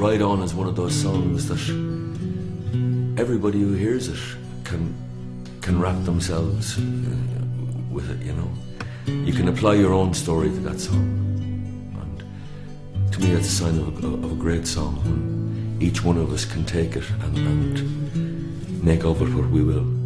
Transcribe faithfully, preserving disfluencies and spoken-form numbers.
Ride On is one of those songs that everybody who hears it can can wrap themselves with it, you know. You can apply your own story to that song. And to me, that's a sign of a, of a great song, when each one of us can take it and, and make of it what we will.